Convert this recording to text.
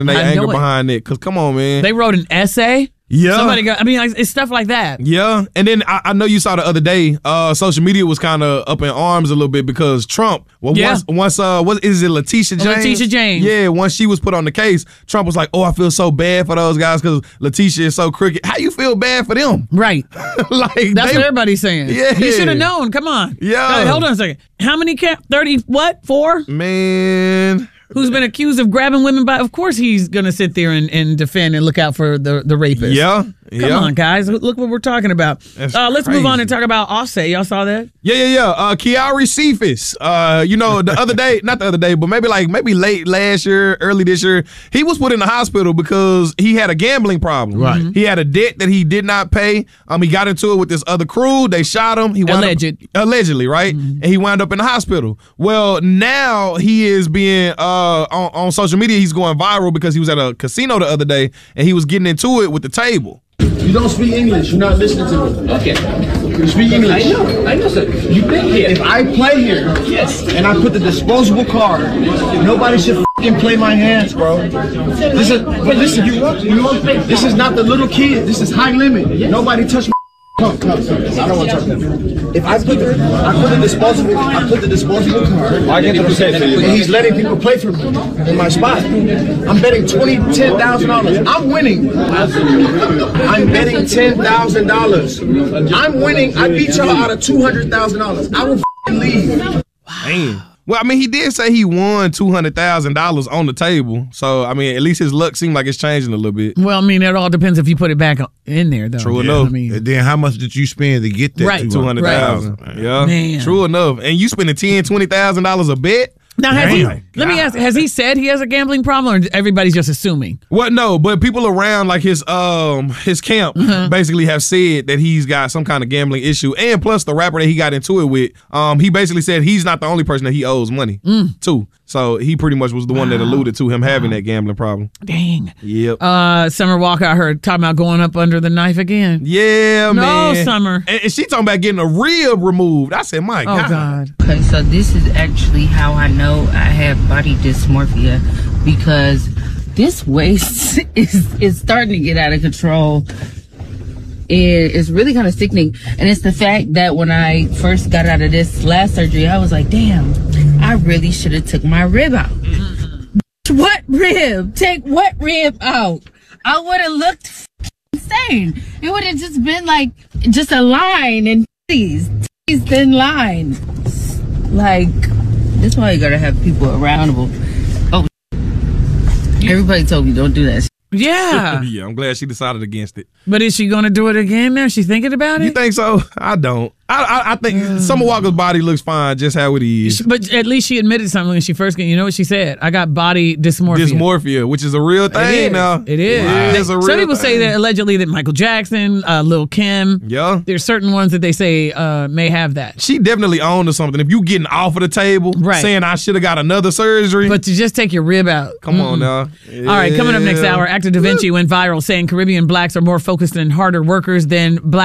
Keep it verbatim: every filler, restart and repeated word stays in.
and they anger behind it. Because come on, man. They wrote an essay. Yeah. Somebody got, I mean, like, it's stuff like that. Yeah. And then I, I know you saw the other day, uh, social media was kind of up in arms a little bit because Trump, well, yeah. once, once uh, what is it, Letitia James? Letitia James. Yeah, once she was put on the case, Trump was like, oh, I feel so bad for those guys because Letitia is so crooked. How you feel bad for them? Right. like That's they, what everybody's saying. Yeah. You should have known. Come on. Yeah. God, hold on a second. How many, ca- thirty, what, four? Man. Who's been accused of grabbing women by, of course he's going to sit there and, and defend and look out for the, the rapist. Yeah. Come yeah. on, guys. Look what we're talking about. Uh, let's crazy. move on and talk about Offset. Y'all saw that? Yeah, yeah, yeah. Uh, Kiari Cephas, uh, you know, the other day, not the other day, but maybe like maybe late last year, early this year, he was put in the hospital because he had a gambling problem. Right. He had a debt that he did not pay. Um, he got into it with this other crew. They shot him. He wound Alleged. Up, allegedly, right? Mm-hmm. And he wound up in the hospital. Well, now he is being uh on, on social media. He's going viral because he was at a casino the other day and he was getting into it with the table. You don't speak English. You're not listening to me. Okay. You speak English. I know. I know, sir. You've been here. If I play here, yes, and I put the disposable card, nobody should f***ing play my hands, bro. This is, but listen, you want, you want, this is not the little kid. This is high limit. Nobody touch my. Come, come, come. I don't want to touch them. If I put the, I put the disposable, I put the disposable card. And he's letting people play for me in my spot. I'm betting twenty, ten thousand dollars. I'm winning. I'm betting ten thousand dollars. I'm winning. I beat y'all out of two hundred thousand dollars. I will f***ing leave. Damn. Well, I mean, he did say he won two hundred thousand dollars on the table. So, I mean, at least his luck seemed like it's changing a little bit. Well, I mean, it all depends if you put it back in there, though. True Yeah. enough. I mean, And then how much did you spend to get that? Right. two hundred thousand dollars. Right. Yeah. Man. True enough. And you spending ten thousand dollars, twenty thousand dollars a bet? now, has he, Damn. let me ask, has he said he has a gambling problem or everybody's just assuming? Well, no, but people around like his um his camp Uh-huh. basically have said that he's got some kind of gambling issue. And plus the rapper that he got into it with, um, he basically said he's not the only person that he owes money Mm. to. So he pretty much was the one that alluded to him having that gambling problem. Dang. Yep. Uh, Summer Walker, I heard talking about going up under the knife again. yeah, No, man. Summer. And, and she talking about getting a rib removed. I said, my Oh, God. God. Okay, so this is actually how I know I have body dysmorphia, because this waist is is starting to get out of control. It, it's really kind of sickening, and it's the fact that when I first got out of this last surgery, I was like, damn, I really should have took my rib out. What rib? Take what rib out? I would have looked f- insane. It would have just been like just a line and titties, titties thin line. Like, that's why you gotta have people around. Oh, everybody told me don't do that. Yeah. Yeah, I'm glad she decided against it. But is she going to do it again now? She thinking about it? You think so? I don't. I I, I think Uh. Summer Walker's body looks fine just how it is. But at least she admitted something when she first came. You know what she said? I got body dysmorphia. Dysmorphia, which is a real It thing is. now. It is. It is a real Some people say thing. that allegedly that Michael Jackson, uh, Lil' Kim, Yeah. there's certain ones that they say uh, may have that. She definitely owned to something. If you getting off of the table, Right. saying I should have got another surgery. But to just take your rib out. Come on now. All right, coming up next Yeah. hour, actor Da Vinci went viral saying Caribbean blacks are more focused and harder workers than black